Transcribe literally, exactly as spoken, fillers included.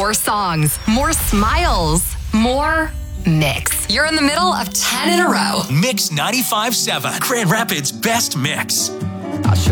More songs, more smiles, more mix. You're in the middle of ten in a row. Mix ninety-five point seven, Grand Rapids' best mix.